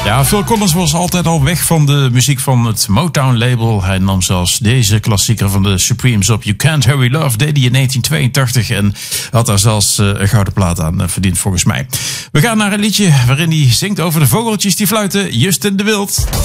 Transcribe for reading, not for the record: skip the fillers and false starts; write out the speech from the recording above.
Ja, Phil Collins was altijd al weg van de muziek van het Motown-label. Hij nam zelfs deze klassieker van de Supremes op. You Can't Hurry Love deed hij in 1982 en had daar zelfs een gouden plaat aan verdiend volgens mij. We gaan naar een liedje waarin hij zingt over de vogeltjes die fluiten. Justin de Wild.